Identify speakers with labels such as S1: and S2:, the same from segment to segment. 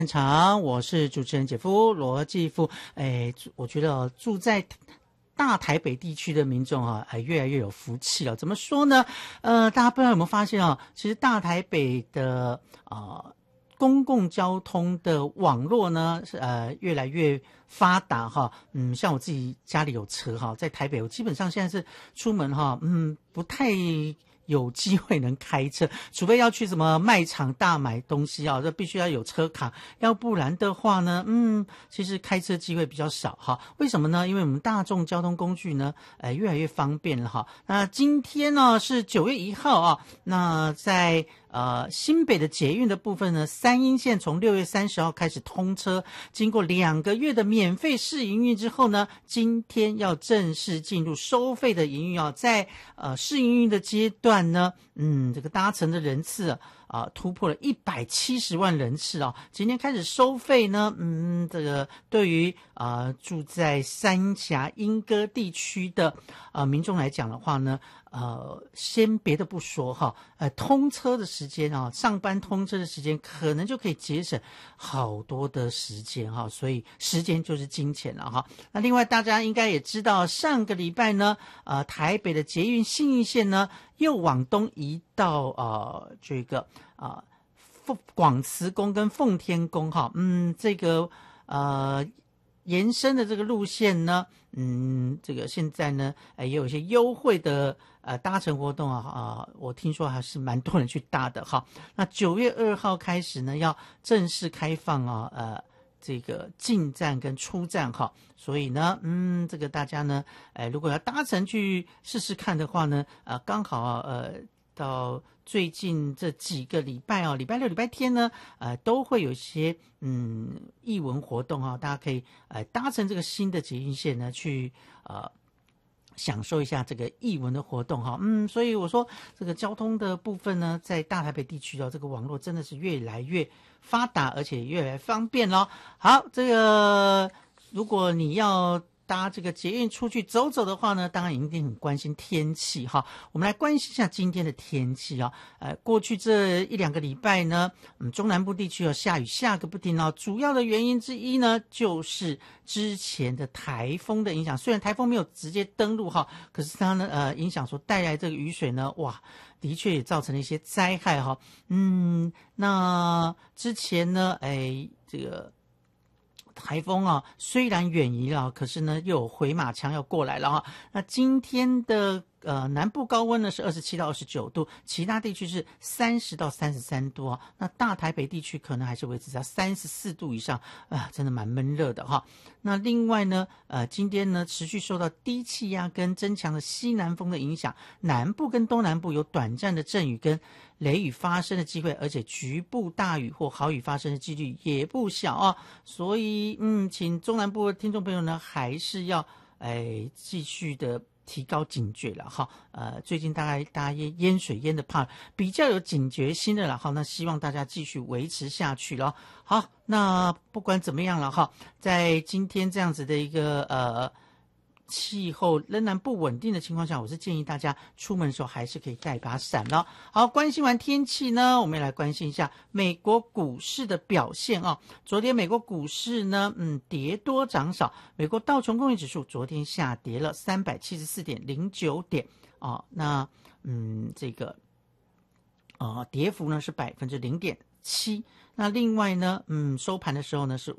S1: 现场，我是主持人姐夫罗继夫。我觉得住在大台北地区的民众啊，越来越有福气了。怎么说呢？大家不知道有没有发现啊？其实大台北的公共交通的网络呢是越来越发达哈。像我自己家里有车哈，在台北我基本上现在是出门哈，不太有机会能开车，除非要去什么卖场大买东西啊，这必须要有车卡，要不然的话呢，其实开车机会比较少哈。为什么呢？因为我们大众交通工具呢，越来越方便了哈。那今天呢是9月1号啊，那在新北的捷运的部分呢，三鶯线从6月30号开始通车，经过2个月的免费试营运之后呢，今天要正式进入收费的营运啊。在试营运的阶段呢，这个搭乘的人次突破了170万人次啊。今天开始收费呢，这个对于住在三峡莺歌地区的民众来讲的话呢，先别的不说哈，通车的时间啊，上班通车的时间可能就可以节省好多的时间哈，所以时间就是金钱了哈。那另外大家应该也知道，上个礼拜呢，台北的捷运信义线呢又往东移到这个广慈宫跟奉天宫哈，这个延伸的这个路线呢，这个现在呢，也有一些优惠的搭乘活动我听说还是蛮多人去搭的哈。那9月2号开始呢，要正式开放这个进站跟出站哈，所以呢，这个大家呢，如果要搭乘去试试看的话呢，刚好到最近这几个礼拜礼拜六、礼拜天呢，都会有一些艺文活动大家可以搭乘这个新的捷运线呢去享受一下这个艺文的活动哈。所以我说这个交通的部分呢，在大台北地区这个网络真的是越来越发达，而且越来越方便咯。好，这个如果你要搭这个捷运出去走走的话呢，当然一定很关心天气哈。我们来关心一下今天的天气过去这1-2个礼拜呢，中南部地区下雨下个不停主要的原因之一呢，就是之前的台风的影响。虽然台风没有直接登陆哈，可是它呢影响所带来这个雨水呢，哇，的确也造成了一些灾害哈。那之前呢，这个台风虽然远移了，可是呢又有回马枪要过来了哈。那今天的南部高温呢是27到29度，其他地区是30到33度那大台北地区可能还是维持在34度以上真的蛮闷热的哈。那另外呢今天呢持续受到低气压跟增强的西南风的影响，南部跟东南部有短暂的阵雨跟雷雨发生的机会，而且局部大雨或豪雨发生的几率也不小所以请中南部的听众朋友呢还是要继续的提高警觉了哈。最近大家淹水淹的怕，比较有警觉心的了哈。那希望大家继续维持下去了。好，那不管怎么样了哈，在今天这样子的一个气候仍然不稳定的情况下，我是建议大家出门的时候还是可以带把伞了。好，关心完天气呢，我们也来关心一下美国股市的表现昨天美国股市呢，跌多涨少。美国道琼工业指数昨天下跌了374.09点那这个跌幅呢是0.7%。那另外呢，收盘的时候呢是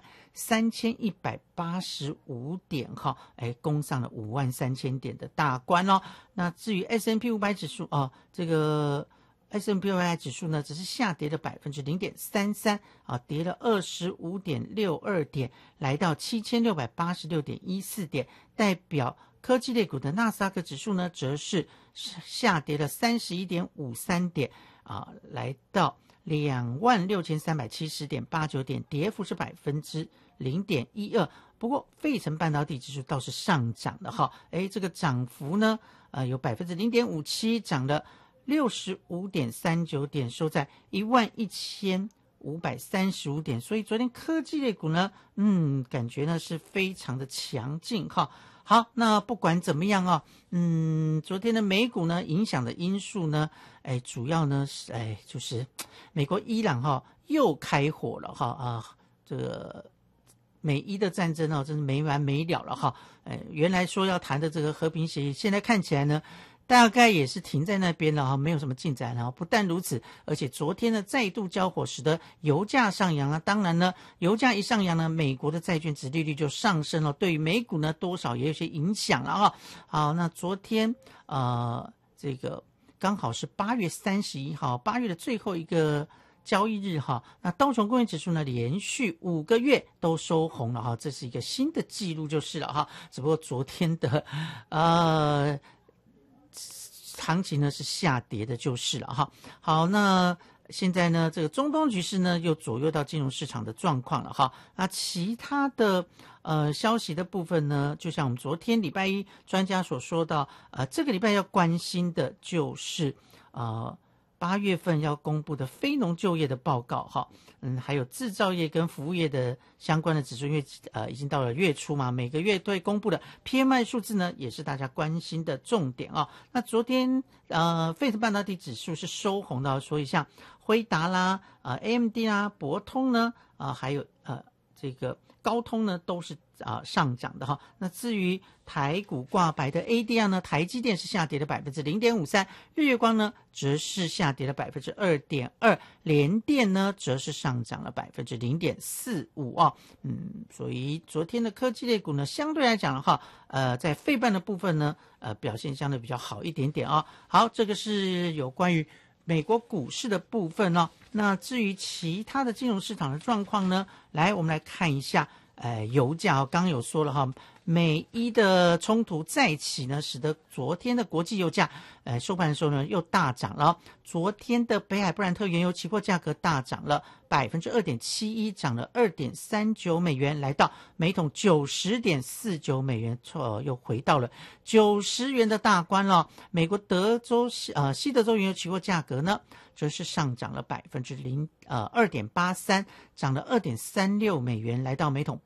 S1: 53185点攻上了53000点的大关那至于 S&P 500指数这个 S&P 500指数呢只是下跌了0.33%跌了25.62点，来到7686.14点。代表科技类股的纳斯达克指数呢则是下跌了31.53点来到26370.89点，跌幅是0.12%。不过费城半导体指数倒是上涨了这个涨幅呢有0.57%，涨了65.39点，收在11535点。所以昨天科技类股呢感觉呢是非常的强劲好，那不管怎么样昨天的美股呢影响的因素呢主要呢就是美国伊朗又开火了哈这个美伊的战争真是没完没了了哈。原来说要谈的这个和平协议，现在看起来呢，大概也是停在那边了哈，没有什么进展了。不但如此，而且昨天呢再度交火，使得油价上扬啊。当然呢，油价一上扬呢，美国的债券殖利率就上升了，对于美股呢多少也有些影响了哈。好，那昨天这个刚好是8月31号，8月的最后一个交易日哈，那道琼工业指数呢连续5个月都收红了哈，这是一个新的记录就是了哈。只不过昨天的行情呢是下跌的就是了哈。好，那现在呢这个中东局势呢又左右到金融市场的状况了哈。那其他的消息的部分呢，就像我们昨天礼拜一专家所说到，这个礼拜要关心的就是8月份要公布的非农就业的报告哈，还有制造业跟服务业的相关的指数，因为已经到了月初嘛，每个月都会公布的 PMI 数字呢，也是大家关心的重点啊。那昨天费城半导体指数是收红的，所以像辉达啦、AMD 啦、博通呢还有这个高通呢都是上涨的哈。那至于台股挂牌的 ADR 呢，台积电是下跌了 0.53%， 日月光呢则是下跌了 2.2%， 联电呢则是上涨了 0.45% 啊。所以昨天的科技类股呢，相对来讲的话，在费半的部分呢，表现相对比较好一点点啊。好，这个是有关于美国股市的部分哦。那至于其他的金融市场的状况呢，来我们来看一下。油价刚刚有说了哈，美伊的冲突再起呢，使得昨天的国际油价收盘的时候呢又大涨了。昨天的北海布兰特原油期货价格大涨了 2.71%， 涨了 2.39 美元，来到每桶 90.49 美元，又回到了90元的大关了。美国西德州原油期货价格呢则是上涨了 2.83%， 涨了 2.36 美元，来到每桶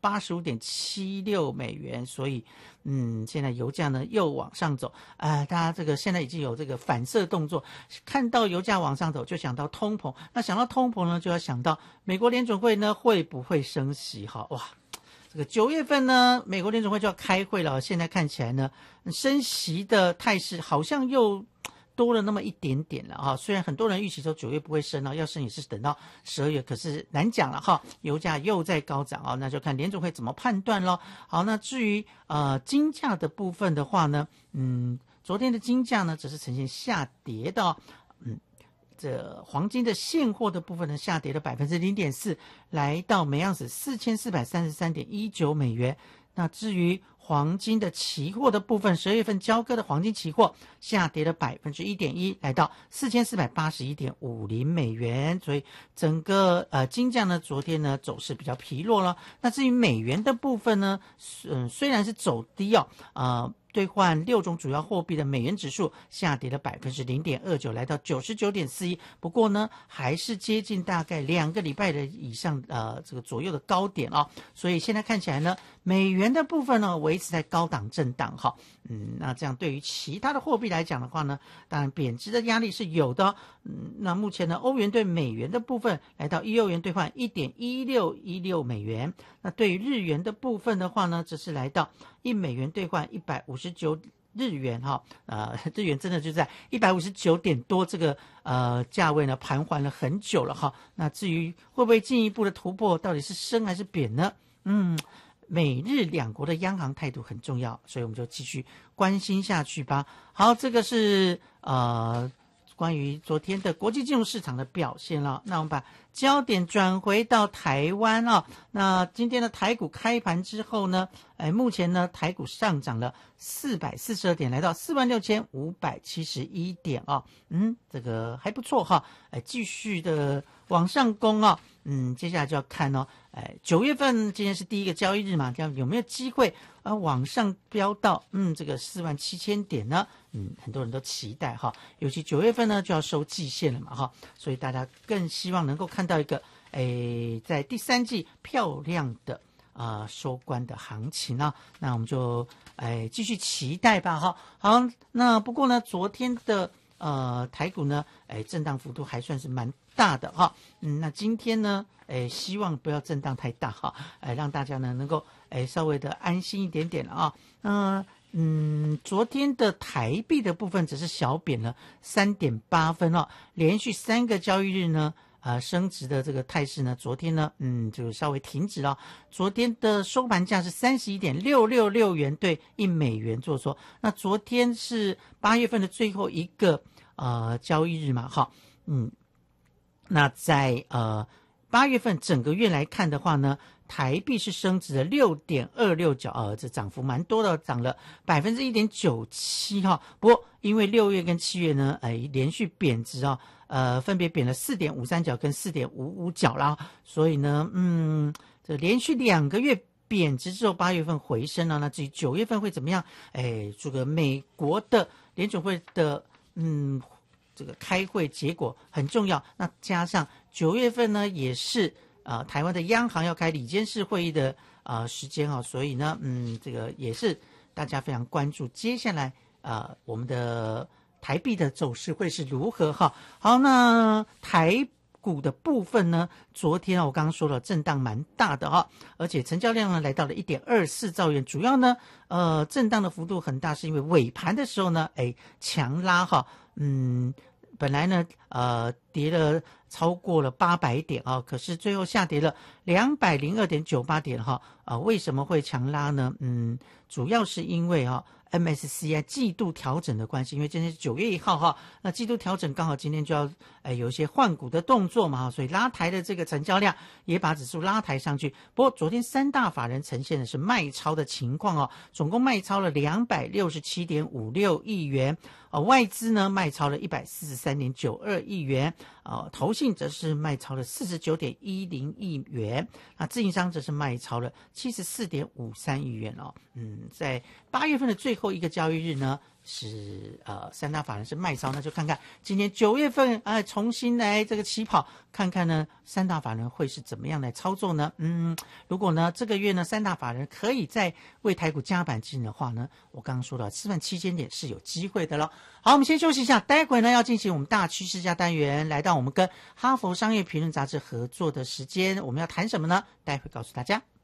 S1: 85.76 美元。所以现在油价呢又往上走，大家这个现在已经有这个反射动作，看到油价往上走就想到通膨，那想到通膨呢就要想到美国联准会呢会不会升息哈。哇，这个9月份呢美国联准会就要开会了，现在看起来呢升息的态势好像又多了那么一点点了哈。虽然很多人预期说9月不会升要升也是等到12月，可是难讲了哈。油价又在高涨那就看联总会怎么判断咯。好，那至于金价的部分的话呢，昨天的金价呢只是呈现下跌的这黄金的现货的部分呢下跌了 0.4%， 来到每盎司 4433.19 美元。那至于黄金的期货的部分，12月份交割的黄金期货下跌了 1.1%， 来到 4481.50 美元。所以整个金价呢昨天呢走势比较疲弱了。那至于美元的部分呢，虽然是走低兑换6种主要货币的美元指数下跌了 0.29%， 来到 99.41， 不过呢还是接近大概2个礼拜的以上这个左右的高点所以现在看起来呢，美元的部分呢维持在高档震荡那这样对于其他的货币来讲的话呢，当然贬值的压力是有的那目前呢，欧元对美元的部分来到1欧元兑换 1.1616 美元。那对于日元的部分的话呢，则是来到1美元兑换159日元日元真的就在159点多这个价位呢盘桓了很久了那至于会不会进一步的突破，到底是升还是贬呢？美日两国的央行态度很重要，所以我们就继续关心下去吧。好，这个是关于昨天的国际金融市场的表现了。那我们把焦点转回到台湾那今天的台股开盘之后呢，目前呢台股上涨了442点，来到46571点这个还不错继续的往上攻接下来就要看9月份今天是第一个交易日嘛，这样有没有机会往上飙到这个47000点呢？很多人都期待尤其9月份呢就要收季线了嘛所以大家更希望能够看到一个在第3季漂亮的收官的行情那我们就继续期待吧好，那不过呢昨天的台股呢震荡幅度还算是蛮大的哈。那今天呢，希望不要震荡太大哈，让大家呢能够稍微的安心一点点了啊。昨天的台币的部分只是小贬了3.8分哦，连续3个交易日呢，升值的这个态势呢，昨天呢，就稍微停止了。昨天的收盘价是31.666元兑1美元做收。那昨天是8月份的最后一个交易日嘛，哈，那在8月份整个月来看的话呢，台币是升值了6.26角，这涨幅蛮多的，涨了1.97%哈。不过因为6月跟7月呢，连续贬值分别贬了4.53角跟4.55角啦，所以呢，这连续2个月贬值之后，8月份回升了，那至于9月份会怎么样？这个美国的联准会的这个开会结果很重要，那加上9月份呢也是台湾的央行要开理监事会议的时间所以呢这个也是大家非常关注接下来我们的台币的走势会是如何哈。好，那台股的部分呢，昨天我刚刚说了震荡蛮大的哈，而且成交量呢来到了1.24兆元，主要呢震荡的幅度很大，是因为尾盘的时候呢强拉哈，本来呢跌了超过了800点可是最后下跌了202.98点哈，为什么会强拉呢？主要是因为MSCI 季度调整的关系，因为今天是9月1号哈，那季度调整刚好今天就要有一些换股的动作嘛，所以拉抬的这个成交量也把指数拉抬上去。不过昨天3大法人呈现的是卖超的情况总共卖超了267.56亿元，外资呢卖超了143.92亿元，投信则是卖超了49.10亿元，那自营商则是卖超了74.53亿元在8月份的最后一个交易日呢，是3大法人是卖超，那就看看今年9月份重新来这个起跑，看看呢3大法人会是怎么样来操作呢？如果呢这个月呢3大法人可以再为台股加板进的话呢，我刚刚说了47000点是有机会的了。好，我们先休息一下，待会呢要进行我们大趋势加单元，来到我们跟哈佛商业评论杂志合作的时间，我们要谈什么呢？待会告诉大家。